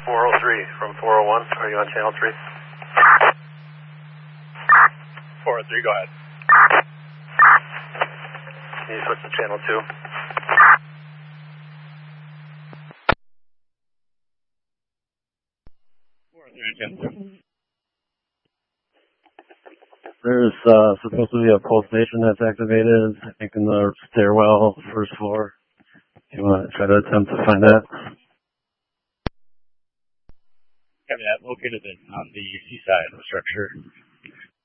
403 from 401. Are you on channel 3? 403, go ahead. Can you switch to channel 2? There's supposed to be a pulse station that's activated, I think in the stairwell, first floor. Do you want to try to attempt to find that? Copy that. Located on the east side of the structure.